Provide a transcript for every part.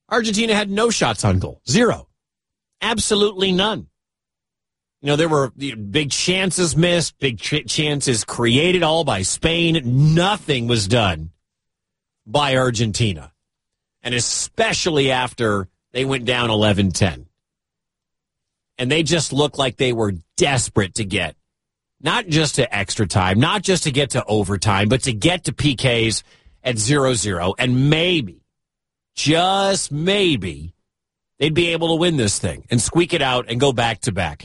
Argentina had no shots on goal. Zero. Absolutely none. There were big chances missed, big chances created all by Spain. Nothing was done by Argentina. And especially after they went down 11-10. And they just looked like they were desperate to get, not just to extra time, not just to get to overtime, but to get to PKs at 0-0. And maybe, just maybe, they'd be able to win this thing and squeak it out and go back-to-back.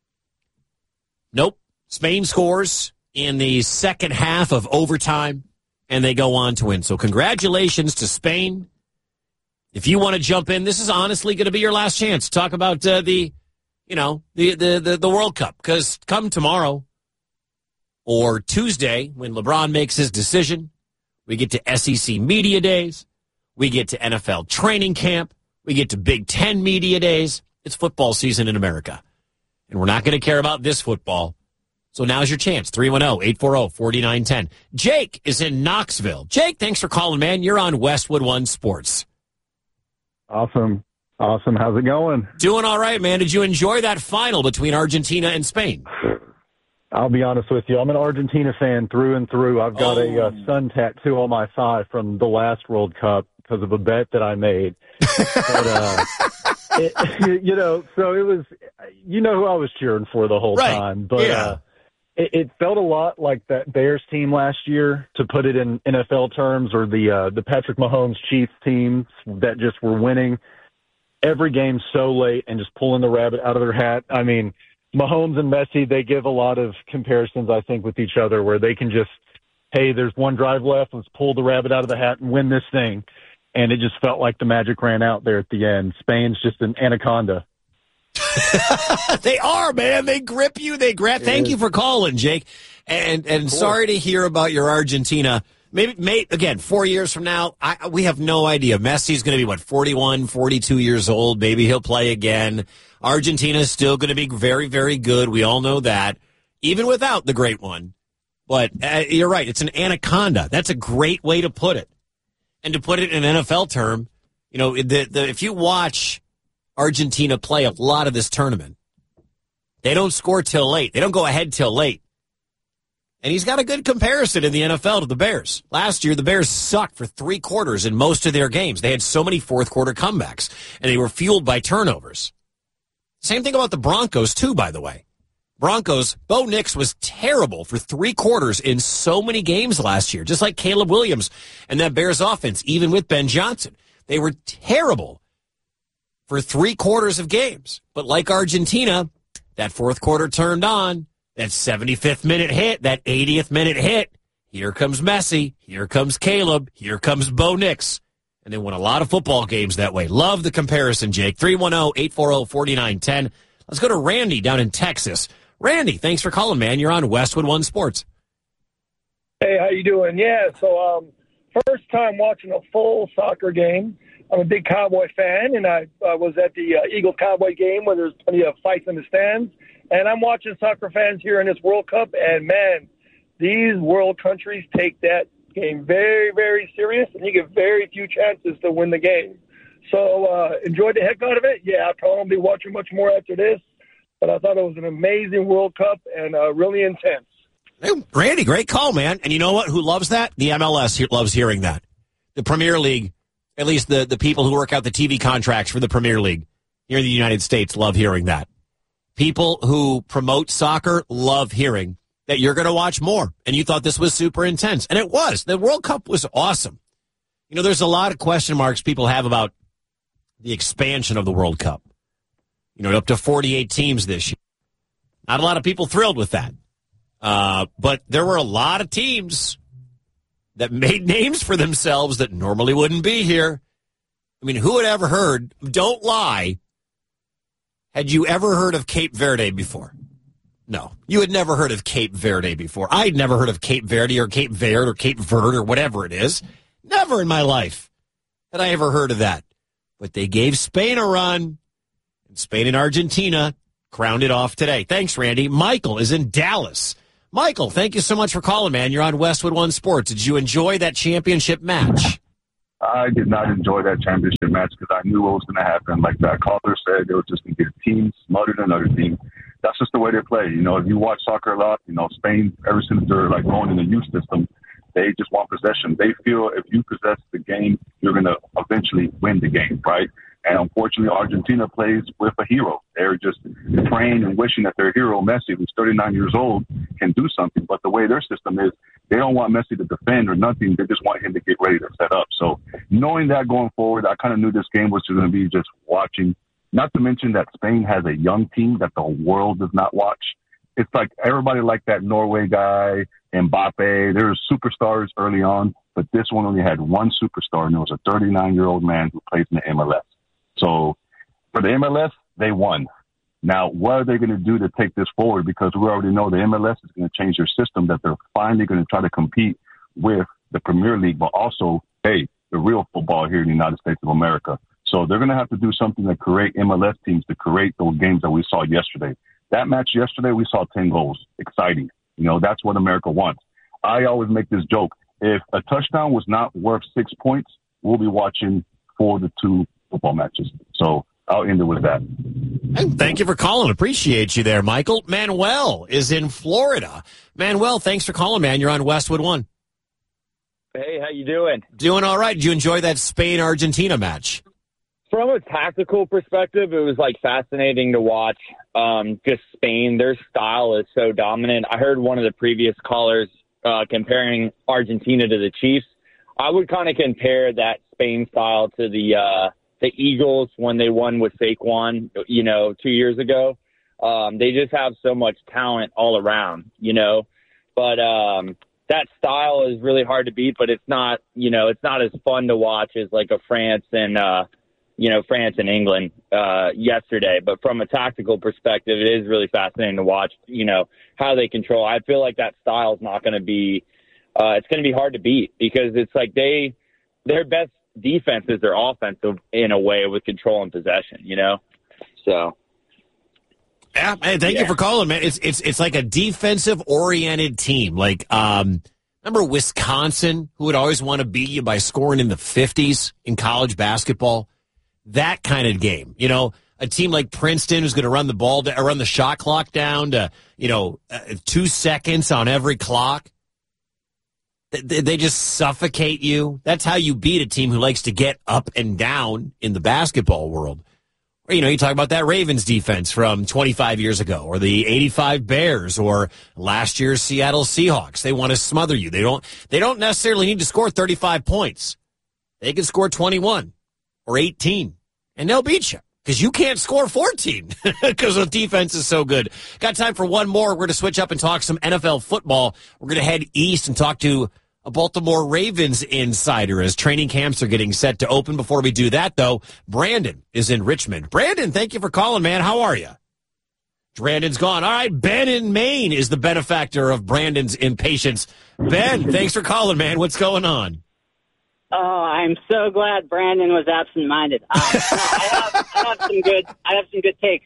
Nope. Spain scores in the second half of overtime, and they go on to win. So congratulations to Spain. If you want to jump in, this is honestly going to be your last chance to talk about the World Cup. Because come tomorrow or Tuesday, when LeBron makes his decision, we get to SEC Media Days. We get to NFL training camp. We get to Big Ten Media Days. It's football season in America. And we're not going to care about this football. So now's your chance. 310-840-4910. Jake is in Knoxville. Jake, thanks for calling, man. You're on Westwood One Sports. Awesome. How's it going? Doing all right, man. Did you enjoy that final between Argentina and Spain? I'll be honest with you. I'm an Argentina fan through and through. I've got a sun tattoo on my thigh from the last World Cup because of a bet that I made. But, so it was, who I was cheering for the whole time. But yeah. It felt a lot like that Bears team last year, to put it in NFL terms, or the Patrick Mahomes Chiefs teams that just were winning every game so late and just pulling the rabbit out of their hat. I mean, Mahomes and Messi, they give a lot of comparisons, I think, with each other, where they can just, hey, there's one drive left, let's pull the rabbit out of the hat and win this thing. And it just felt like the magic ran out there at the end. Spain's just an anaconda. They are, man. They grip you. They grab. Thank you for calling, Jake. And sorry to hear about your Argentina. Maybe again, 4 years from now, we have no idea. Messi's going to be, 41, 42 years old. Maybe he'll play again. Argentina is still going to be very, very good. We all know that, even without the great one. But you're right. It's an anaconda. That's a great way to put it. And to put it in an NFL term, if you watch Argentina play a lot of this tournament, they don't score till late. They don't go ahead till late. And he's got a good comparison in the NFL to the Bears. Last year, the Bears sucked for 3 quarters in most of their games. They had so many fourth-quarter comebacks, and they were fueled by turnovers. Same thing about the Broncos, too, by the way. Broncos, Bo Nix was terrible for 3 quarters in so many games last year, just like Caleb Williams and that Bears offense, even with Ben Johnson. They were terrible for 3 quarters of games. But like Argentina, that fourth quarter turned on, that 75th minute hit, that 80th minute hit. Here comes Messi. Here comes Caleb. Here comes Bo Nix. And they won a lot of football games that way. Love the comparison, Jake. 310-840-4910. Let's go to Randy down in Texas. Randy, thanks for calling, man. You're on Westwood One Sports. Hey, how you doing? Yeah, so first time watching a full soccer game. I'm a big Cowboy fan, and I was at the Eagles-Cowboy game where there's plenty of fights in the stands. And I'm watching soccer fans here in this World Cup, and, man, these world countries take that game very, very serious, and you get very few chances to win the game. So enjoyed the heck out of it. Yeah, I'll probably be watching much more after this, but I thought it was an amazing World Cup and really intense. Hey, Randy, great call, man. And you know what? Who loves that? The MLS loves hearing that. The Premier League, at least the people who work out the TV contracts for the Premier League here in the United States love hearing that. People who promote soccer love hearing that you're going to watch more, and you thought this was super intense. And it was. The World Cup was awesome. There's a lot of question marks people have about the expansion of the World Cup. Up to 48 teams this year. Not a lot of people thrilled with that. But there were a lot of teams that made names for themselves that normally wouldn't be here. I mean, who had ever heard, don't lie, had you ever heard of Cape Verde before? No, you had never heard of Cape Verde before. I'd never heard of Cape Verde or Cape Verde or Cape Verde or whatever it is. Never in my life had I ever heard of that. But they gave Spain a run, and Spain and Argentina crowned it off today. Thanks, Randy. Michael is in Dallas. Michael, thank you so much for calling, man. You're on Westwood One Sports. Did you enjoy that championship match? I did not enjoy that championship match because I knew what was going to happen. Like that caller said, they were just going to get a team smothered than another team. That's just the way they play. You know, if you watch soccer a lot, you know, Spain, ever since they're like going in the youth system, they just want possession. They feel if you possess the game, you're going to eventually win the game, right? And unfortunately, Argentina plays with a hero. They're just praying and wishing that their hero, Messi, who's 39 years old, can do something. But the way their system is, they don't want Messi to defend or nothing. They just want him to get ready to set up. So knowing that going forward, I kind of knew this game was going to be just watching. Not to mention that Spain has a young team that the world does not watch. It's like everybody like that Norway guy, Mbappe. There's superstars early on, but this one only had one superstar, and it was a 39-year-old man who plays in the MLS. So for the MLS, they won. Now, what are they going to do to take this forward? Because we already know the MLS is going to change their system, that they're finally going to try to compete with the Premier League, but also, hey, the real football here in the United States of America. So they're going to have to do something to create MLS teams, to create those games that we saw yesterday. That match yesterday, we saw 10 goals. Exciting. You know, that's what America wants. I always make this joke. If a touchdown was not worth 6 points, we'll be watching 4-2 football matches. So I'll end it with that. Thank you for calling. Appreciate you there, Michael. Manuel is in Florida. Manuel, thanks for calling, man. You're on Westwood One. Hey, how you doing? Doing all right. Did you enjoy that Spain-Argentina match? From a tactical perspective, it was like fascinating to watch. Just Spain, their style is so dominant. I heard one of the previous callers comparing Argentina to the Chiefs. I would kind of compare that Spain style to the Eagles when they won with Saquon, 2 years ago. They just have so much talent all around, But that style is really hard to beat, but it's not as fun to watch as like a France and England yesterday. But from a tactical perspective, it is really fascinating to watch, how they control. I feel like that style is not going to be it's going to be hard to beat because it's like their best defense is their offensive in a way with control and possession, So. Yeah, hey, thank you for calling, man. It's like a defensive oriented team. Like, remember Wisconsin, who would always want to beat you by scoring in the 50s in college basketball? That kind of game, a team like Princeton who's going to run the ball, run the shot clock down to, 2 seconds on every clock. They just suffocate you. That's how you beat a team who likes to get up and down in the basketball world. Or, you talk about that Ravens defense from 25 years ago, or the 85 Bears, or last year's Seattle Seahawks. They want to smother you. They don't necessarily need to score 35 points. They can score 21 or 18, and they'll beat you because you can't score 14 because the defense is so good. Got time for one more. We're going to switch up and talk some NFL football. We're going to head east and talk to a Baltimore Ravens insider as training camps are getting set to open. Before we do that, though, Brandon is in Richmond. Brandon, thank you for calling, man. How are you? Brandon's gone. All right, Ben in Maine is the benefactor of Brandon's impatience. Ben, thanks for calling, man. What's going on? Oh, I'm so glad Brandon was absent-minded. I have some good takes.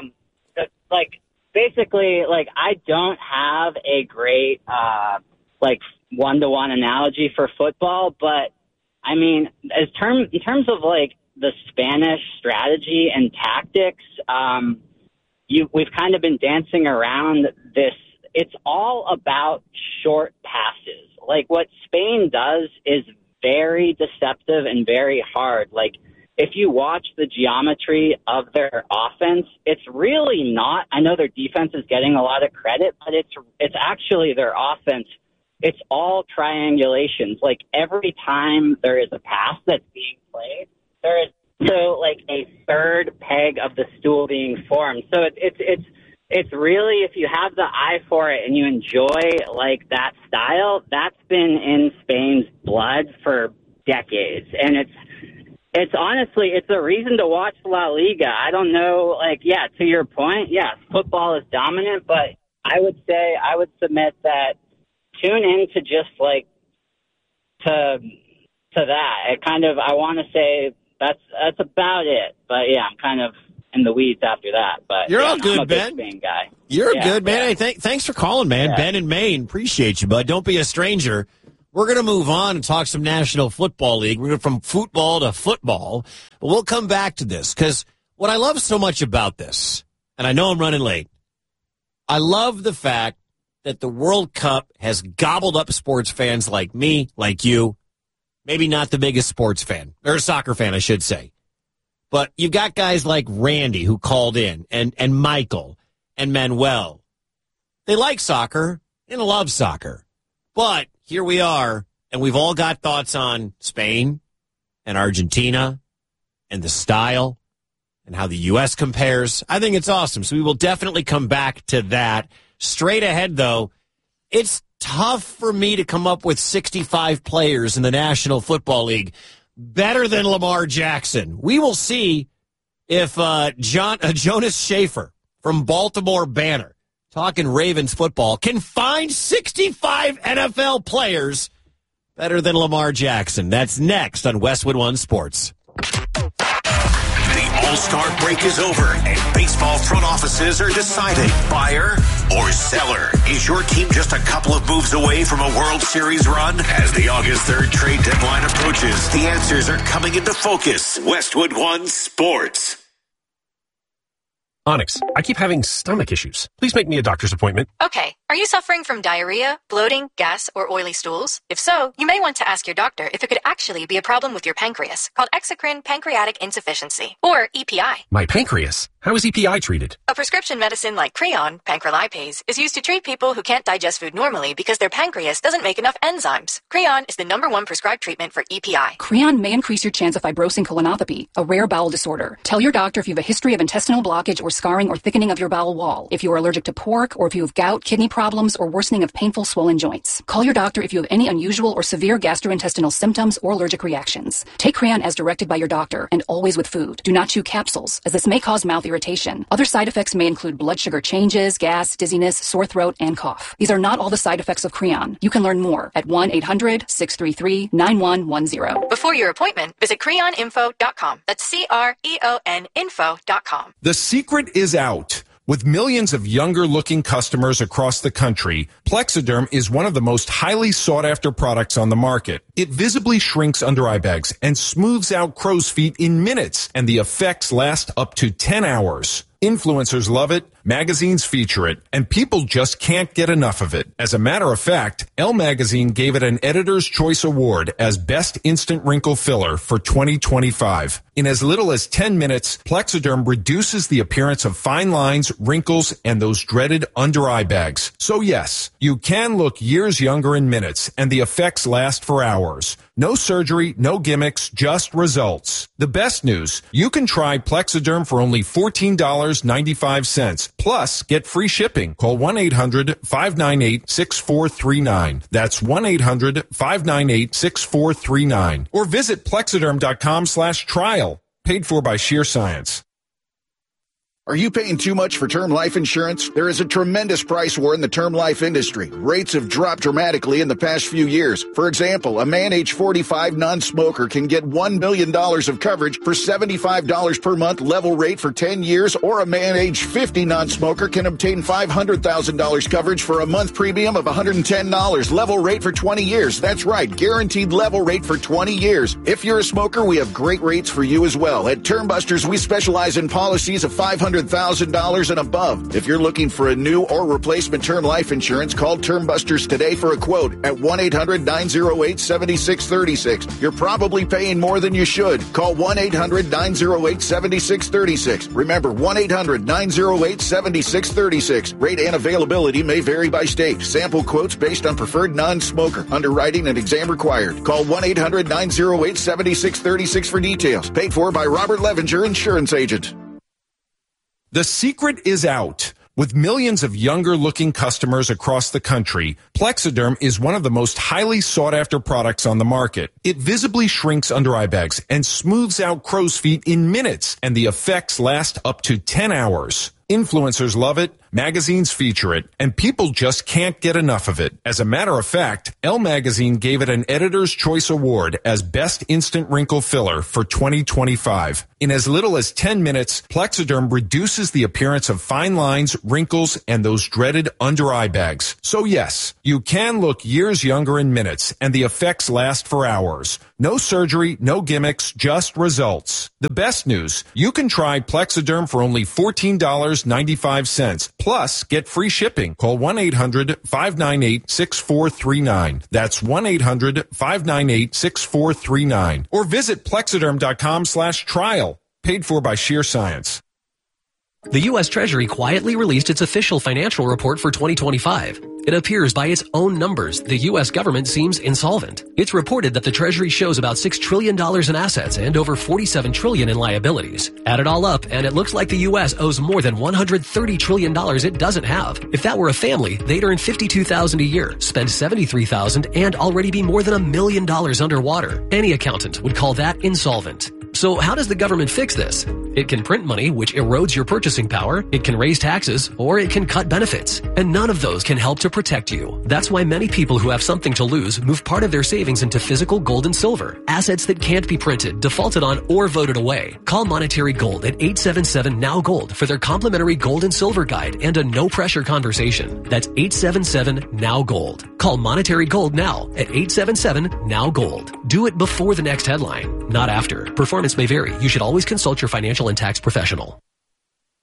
Basically, I don't have a great one-to-one analogy for football, but I mean, in terms of the Spanish strategy and tactics, we've kind of been dancing around this. It's all about short passes. What Spain does is very deceptive and very hard. If you watch the geometry of their offense, it's really not. I know their defense is getting a lot of credit, but it's actually their offense. It's all triangulations. Every time there is a pass that's being played, there is a third peg of the stool being formed. So it's really, if you have the eye for it and you enjoy that style, that's been in Spain's blood for decades. And it's honestly, it's a reason to watch La Liga. I don't know, to your point, yes, football is dominant, but I would submit that tune in to just to that. I want to say that's about it. But yeah, I'm kind of in the weeds after that. But you're all good, I'm a Ben. big Spain guy. You're good, man. Hey, thanks for calling, man. Yeah. Ben in Maine, appreciate you, bud. Don't be a stranger. We're going to move on and talk some National Football League. We're going from football to football. But we'll come back to this because what I love so much about this, and I know I'm running late, I love the fact that the World Cup has gobbled up sports fans like me, like you. Maybe not the biggest sports fan, or soccer fan, I should say. But you've got guys like Randy who called in, and Michael and Manuel. They like soccer and love soccer. But here we are, and we've all got thoughts on Spain and Argentina and the style and how the U.S. compares. I think it's awesome. So we will definitely come back to that. Straight ahead, though, it's tough for me to come up with 65 players in the National Football League better than Lamar Jackson. We will see if Jonas Schaefer from Baltimore Banner, talking Ravens football, can find 65 NFL players better than Lamar Jackson. That's next on Westwood One Sports. The All-Star break is over, and baseball front offices are deciding buyer or seller. Is your team just a couple of moves away from a World Series run? As the August 3rd trade deadline approaches, the answers are coming into focus. Westwood One Sports. Onyx, I keep having stomach issues. Please make me a doctor's appointment. Okay. Are you suffering from diarrhea, bloating, gas, or oily stools? If so, you may want to ask your doctor if it could actually be a problem with your pancreas, called exocrine pancreatic insufficiency, or EPI. My pancreas? How is EPI treated? A prescription medicine like Creon, pancrelipase, is used to treat people who can't digest food normally because their pancreas doesn't make enough enzymes. Creon is the #1 prescribed treatment for EPI. Creon may increase your chance of fibrosing colonopathy, a rare bowel disorder. Tell your doctor if you have a history of intestinal blockage or scarring or thickening of your bowel wall, if you are allergic to pork, or if you have gout, kidney problems, or worsening of painful swollen joints. Call your doctor if you have any unusual or severe gastrointestinal symptoms or allergic reactions. Take Creon as directed by your doctor, and always with food. Do not chew capsules, as this may cause mouth irritation. Other side effects may include blood sugar changes, gas, dizziness, sore throat, and cough. These are not all the side effects of Creon. You can learn more at 1-800-633-9110. Before your appointment, visit creoninfo.com. That's CREON info.com. The secret is out. With millions of younger-looking customers across the country, Plexiderm is one of the most highly sought-after products on the market. It visibly shrinks under-eye bags and smooths out crow's feet in minutes, and the effects last up to 10 hours. Influencers love it, magazines feature it, and people just can't get enough of it. As a matter of fact, Elle Magazine gave it an Editor's Choice Award as Best Instant Wrinkle Filler for 2025. In as little as 10 minutes, Plexiderm reduces the appearance of fine lines, wrinkles, and those dreaded under-eye bags. So yes, you can look years younger in minutes, and the effects last for hours. No surgery, no gimmicks, just results. The best news, you can try Plexiderm for only $14.95. Plus, get free shipping. Call 1-800-598-6439. That's 1-800-598-6439. Or visit Plexiderm.com/trial. Paid for by Sheer Science. Are you paying too much for term life insurance? There is a tremendous price war in the term life industry. Rates have dropped dramatically in the past few years. For example, a man age 45 non-smoker can get $1 million of coverage for $75 per month level rate for 10 years, or a man age 50 non-smoker can obtain $500,000 coverage for a month premium of $110 level rate for 20 years. That's right, guaranteed level rate for 20 years. If you're a smoker, we have great rates for you as well. At Term Busters, we specialize in policies of $500,000 and above. If you're looking for a new or replacement term life insurance, call Term Busters today for a quote at 1-800-908-7636. You're probably paying more than you should. Call 1-800-908-7636. Remember, 1-800-908-7636. Rate and availability may vary by state. Sample quotes based on preferred non-smoker. Underwriting and exam required. Call 1-800-908-7636 for details. Paid for by Robert Levenger, Insurance Agent. The secret is out. With millions of younger-looking customers across the country, Plexiderm is one of the most highly sought-after products on the market. It visibly shrinks under-eye bags and smooths out crow's feet in minutes, and the effects last up to 10 hours. Influencers love it, Magazines feature it, and people just can't get enough of it. As a matter of fact, Elle Magazine gave it an Editor's Choice Award as Best Instant Wrinkle Filler for 2025. In as little as 10 minutes, Plexiderm reduces the appearance of fine lines, wrinkles, and those dreaded under-eye bags. So yes, you can look years younger in minutes, and the effects last for hours. No surgery, no gimmicks, just results. The best news, you can try Plexiderm for only $14.95. Plus, get free shipping. Call 1-800-598-6439. That's 1-800-598-6439. Or visit Plexiderm.com/trial. Paid for by Sheer Science. The U.S. Treasury quietly released its official financial report for 2025. It appears by its own numbers, the U.S. government seems insolvent. It's reported that the Treasury shows about $6 trillion in assets and over $47 trillion in liabilities. Add it all up, and it looks like the U.S. owes more than $130 trillion it doesn't have. If that were a family, they'd earn $52,000 a year, spend $73,000, and already be more than $1 million underwater. Any accountant would call that insolvent. So how does the government fix this? It can print money, which erodes your purchasing power. It can raise taxes, or it can cut benefits. And none of those can help to protect you. That's why many people who have something to lose move part of their savings into physical gold and silver. Assets that can't be printed, defaulted on, or voted away. Call Monetary Gold at 877-NOW-GOLD for their complimentary gold and silver guide and a no-pressure conversation. That's 877-NOW-GOLD. Call Monetary Gold now at 877-NOW-GOLD. Do it before the next headline, not after. Performance may vary. You should always consult your financial and tax professional.